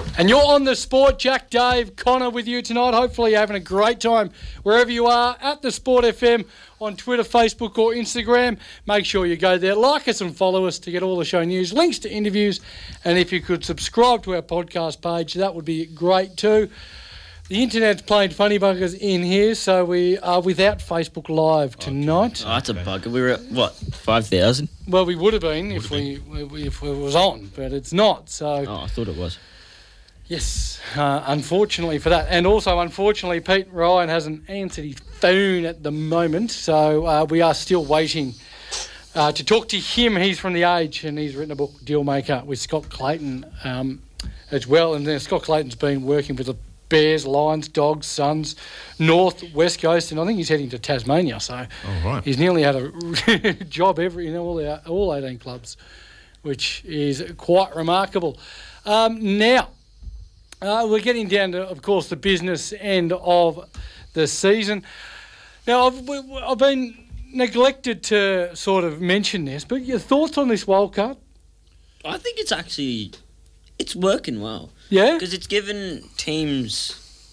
And you're on the sport. Jack, Dave, Connor with you tonight. Hopefully you're having a great time wherever you are at the Sport FM on Twitter, Facebook or Instagram. Make sure you go there, like us and follow us to get all the show news, links to interviews, and if you could subscribe to our podcast page, that would be great too. The internet's playing funny buggers in here, so we are without Facebook Live tonight. Oh, that's a bugger. We were at, 5,000? Well, we would have been if it was on, but it's not. So. Oh, I thought it was. Yes, unfortunately for that. And also, unfortunately, Pete Ryan hasn't answered his phone at the moment, so we are still waiting to talk to him. He's from The Age, and he's written a book, Dealmaker, with Scott Clayton as well. And then Scott Clayton's been working with the Bears, Lions, Dogs, Suns, North, West Coast, and I think he's heading to Tasmania, so he's nearly had a job in all 18 clubs, which is quite remarkable. Now... we're getting down to, of course, the business end of the season. Now, I've been neglected to sort of mention this, but your thoughts on this wild card? I think it's working well. Yeah? Because it's given teams,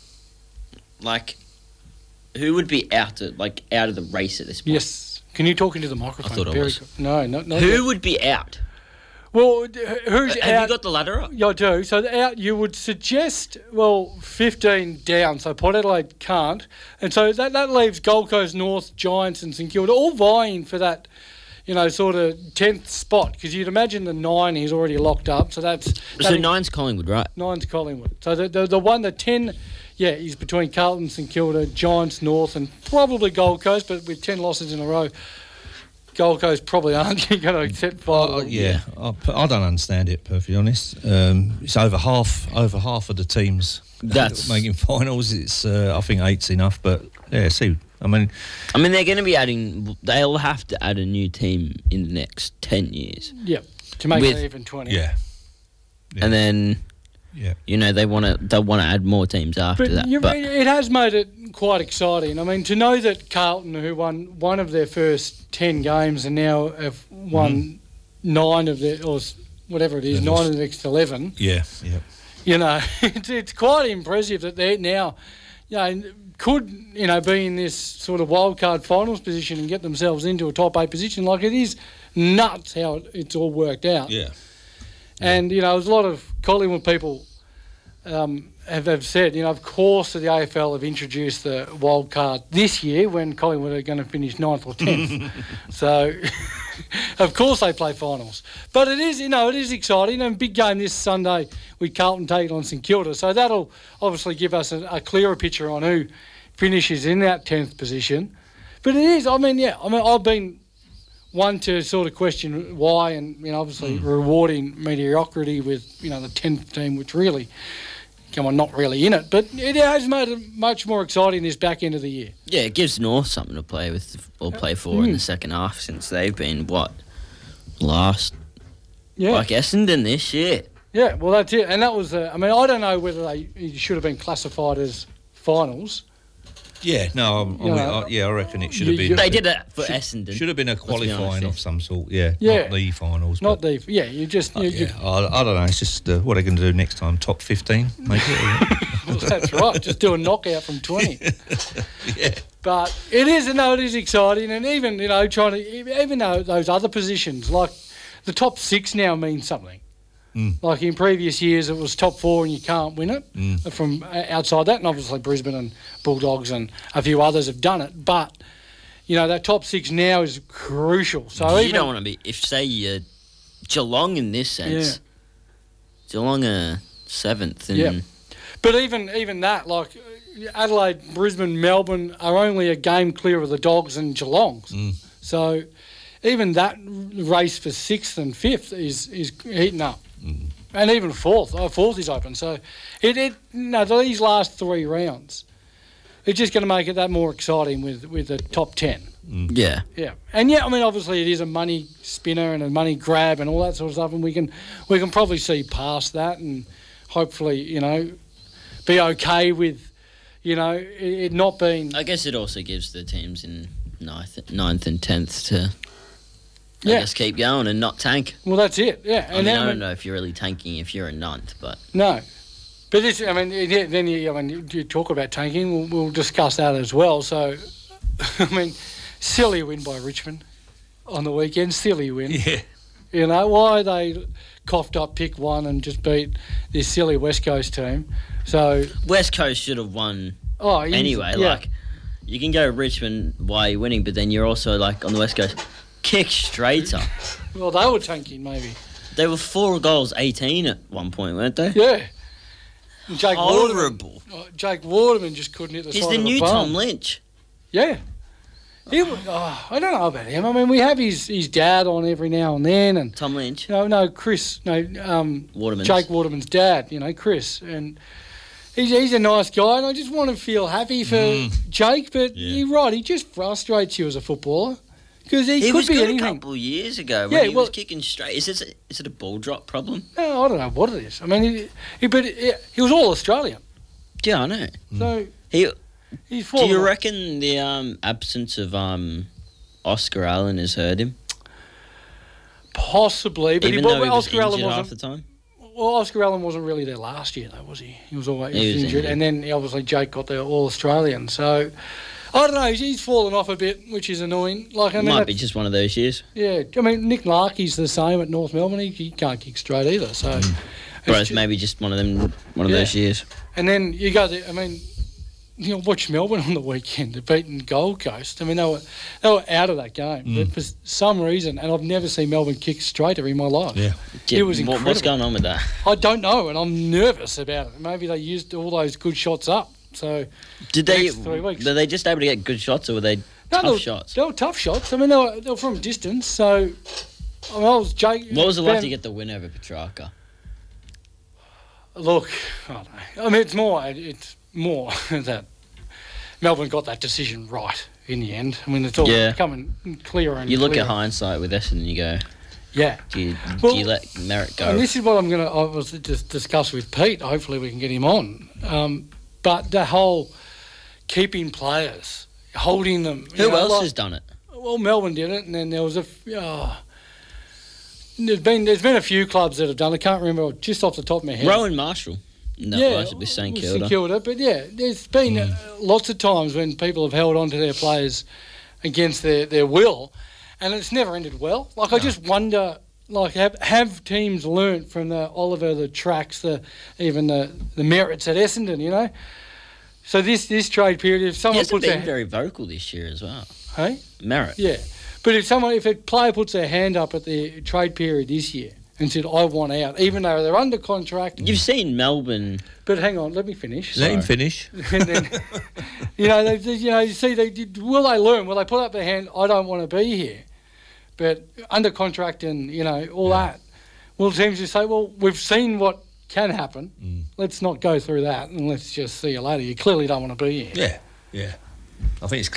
who would be out of the race at this point. Yes. Can you talk into the microphone? I thought I was. No, not Who yet. would be out? Well, who's out? Have you got the ladder up? Yeah, I do. So out, you would suggest, 15 down. So Port Adelaide can't. And so that leaves Gold Coast, North, Giants and St Kilda all vying for that, sort of 10th spot. Because you'd imagine the 9 is already locked up. So that's... So 9's Collingwood, right? 9's Collingwood. So the one, the 10, is between Carlton, St Kilda, Giants, North and probably Gold Coast. But with 10 losses in a row... Gold Coast probably aren't going to accept 5. I don't understand it, perfectly honest. It's over half of the teams that's making finals. It's I think 8's enough, but see. I mean they're going to be adding. They'll have to add a new team in the next 10 years. Yeah, to make it even 20. Yeah. And then. Yeah. They'll want to add more teams after that. But it has made it quite exciting. I mean, to know that Carlton, who won one of their first 10 games and now have won 9 of their, or whatever it is, 9 of the next 11. Yeah. It's quite impressive that they're now, could, be in this sort of wildcard finals position and get themselves into a top 8 position. Like, it is nuts how it's all worked out. Yeah. And, there's a lot of Collingwood people have said, of course the AFL have introduced the wild card this year when Collingwood are going to finish 9th or 10th. So, of course they play finals. But it is exciting. And big game this Sunday with Carlton taking on St Kilda. So that'll obviously give us a clearer picture on who finishes in that 10th position. But it is, I've been... one to sort of question why, and obviously rewarding mediocrity with the 10th team, which really, not really in it, but it has made it much more exciting this back end of the year. Yeah, it gives North something to play with or play for in the second half since they've been last, like Essendon this year. Yeah, well that's it, and that was I don't know whether they should have been classified as finals. Yeah, no, I reckon it should have been. They did it for Essendon. Should have been a qualifying of some sort, not the finals. Not the, you just... I don't know, it's just what are they going to do next time, top 15, make it? Well, that's right, just do a knockout from 20. Yeah. But it is exciting, and even, even though those other positions, like the top 6 now means something. Like in previous years, it was top 4 and you can't win it from outside that. And obviously Brisbane and Bulldogs and a few others have done it. But, that top 6 now is crucial. So you don't want to be, if say you're Geelong in this sense, Geelong are 7th. And But even that, like Adelaide, Brisbane, Melbourne are only a game clear of the Dogs and Geelongs. So even that race for 6th and 5th is heating up. And even 4th. 4th is open. So these last 3 rounds, it's just going to make it that more exciting with the top 10. Yeah. Yeah. And obviously it is a money spinner and a money grab and all that sort of stuff, and we can probably see past that and hopefully, be okay with, it not being... I guess it also gives the teams in 9th and 10th to... I guess keep going and not tank. Well, that's it, yeah. And I don't know if you're really tanking if you're a 9th, but... No. But this, I mean, then you talk about tanking. We'll discuss that as well. So, I mean, silly win by Richmond on the weekend. Silly win. Yeah. You know why they coughed up pick one and just beat this silly West Coast team. So West Coast should have won. Anyway, yeah. like you can go Richmond why you're winning, but then you're also like on the West Coast, kick straighter. Well, they were tanking maybe. They were 4 goals 18 at one point, weren't they? Yeah. And Horrible. Jake Waterman just couldn't hit the He's side the of the new bar. Tom Lynch. Yeah. I don't know about him. I mean, we have his dad on every now and then, and Tom Lynch. Chris, Waterman's. Jake Waterman's dad. Chris, and he's a nice guy, and I just want to feel happy for Jake. But you're right, he just frustrates you as a footballer because he could was be good anything. a couple of years ago when he was kicking straight. Is it a ball drop problem? No, I don't know what it is. I mean, he was all Australian. Yeah, I know. So Do he's fallen you off. reckon the absence of Oscar Allen has hurt him? Possibly, but Even though he was Oscar Allen injured half wasn't. the time? Well, Oscar Allen wasn't really there last year, though, was he? He was always He was injured, injured. and then obviously Jake got the All Australian. So I don't know. He's fallen off a bit, which is annoying. Like I mean, Might be just one of those years. yeah. I mean, Nick Larkey's the same at North Melbourne. He can't kick straight either. So, But it's maybe just one of those years. And then you go there. I mean, watch Melbourne on the weekend. They're beating Gold Coast. I mean, they were out of that game, but for some reason, and I've never seen Melbourne kick straighter in my life. Yeah. It was incredible. What's going on with that? I don't know, and I'm nervous about it. Maybe they used all those good shots up. So Did the they? next 3 weeks. Were they just able to get good shots, or were they tough shots? They were tough shots. I mean, they were from distance. So I was Jake. What was it like to get the win over Petrarca? Look, I don't know. I mean, it's more that Melbourne got that decision right in the end. I mean, it's all becoming clearer and You look clearer. at hindsight with Essendon and you go, Yeah. do you let Merritt go? And this is what I was just discuss with Pete. Hopefully we can get him on. But the whole keeping players, holding them. Who else has done it? Well, Melbourne did it, and then there was there's been a few clubs that have done it. I can't remember just off the top of my head. Rowan Marshall. No, with St Kilda. But there's been lots of times when people have held on to their players against their will, and it's never ended well. Like, I just wonder, like, have teams learnt from the Oliver, the Tracks, even the Merritts at Essendon, So this trade period, if someone He hasn't puts been very vocal this year as well. Hey? Merritt. Yeah. But if a player puts their hand up at the trade period this year and said, I want out, even though they're under contract. You've seen Melbourne. But hang on, let me finish. Let him finish. And then, you see, will they learn? Will they put up their hand, I don't want to be here? But under contract and, all that. Well, teams just say, well, we've seen what can happen. Let's not go through that and let's just see you later. You clearly don't want to be here. Yeah. I think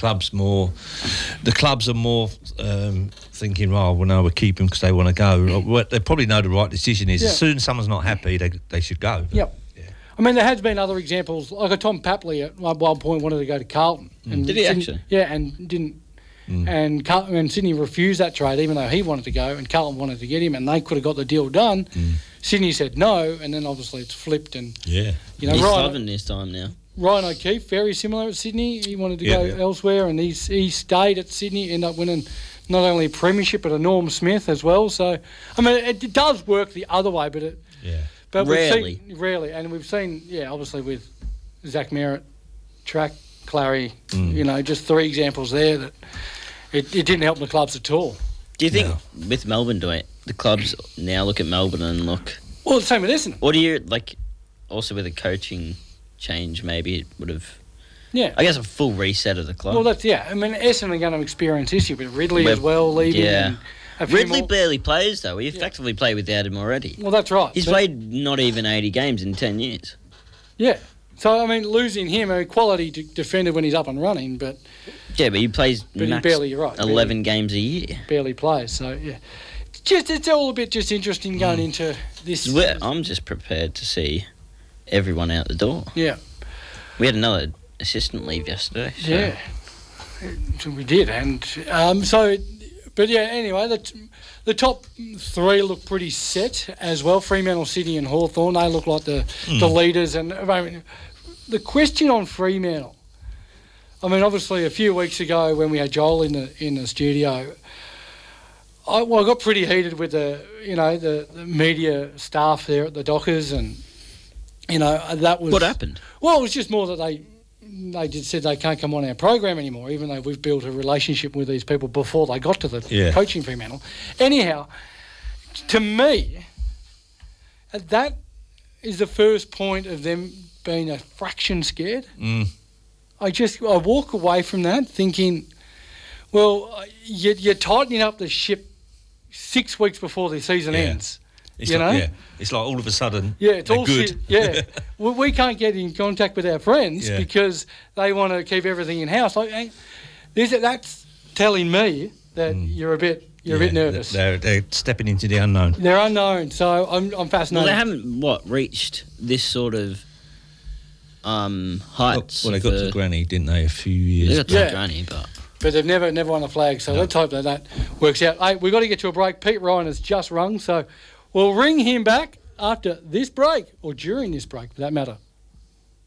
the clubs are more thinking, well, no, we'll keep them because they want to go. Well, they probably know the right decision is as soon as someone's not happy, they should go. Yep. Yeah. I mean, there has been other examples, like a Tom Papley at one point wanted to go to Carlton. And Did he actually? Yeah, and didn't. And Sydney refused that trade, even though he wanted to go, and Carlton wanted to get him, and they could have got the deal done. Sydney said no, and then obviously it's flipped. And he's loving this time now. Ryan O'Keefe, very similar at Sydney. He wanted to go elsewhere, and he stayed at Sydney, ended up winning not only a premiership but a Norm Smith as well. So, I mean, it does work the other way, but rarely. Rarely, and we've seen, obviously with Zach Merritt, Track, Clary, just 3 examples there that it didn't help the clubs at all. Do you think with Melbourne doing it, the clubs now look at Melbourne and look? Well, the same with Essendon. Or do you, also with a coaching change, maybe it would have... Yeah. I guess a full reset of the club. Well, I mean, Essendon are going to experience this year, but Ridley as well leaving. Yeah. And Ridley barely plays, though. We effectively play without him already. Well, that's right. He's played not even 80 games in 10 years. Yeah. So, I mean, losing him, a quality defender when he's up and running, but... Yeah, but he plays barely, you're right, 11 games a year. Barely plays, so, yeah. It's all a bit just interesting going into this... I'm just prepared to see everyone out the door. Yeah. We had another assistant leave yesterday. So. Yeah. We did, and but But yeah, anyway, the top three look pretty set as well. Fremantle, Sydney and Hawthorn, they look like the leaders. And I mean, the question on Fremantle, I mean, obviously a few weeks ago when we had Joel in the studio, I got pretty heated with the media staff there at the Dockers, and that was... What happened? Well, it was just more that they just said they can't come on our program anymore, even though we've built a relationship with these people before they got to the coaching Fremantle. Anyhow, to me, that is the first point of them being a fraction scared. I walk away from that thinking, well, you're tightening up the ship 6 weeks before the season ends. It's it's like all of a sudden, it's all good. We can't get in contact with our friends because they want to keep everything in house. Like, that's telling me that you're a bit nervous. They're stepping into the unknown. They're unknown, so I'm fascinated. Well, they haven't reached this sort of heights. Well, they got to Granny, didn't they? A few years. They got to Granny, but they've never won a flag. So let's hope that works out. Hey, we've got to get to a break. Pete Ryan has just rung, so we'll ring him back after this break, or during this break, for that matter.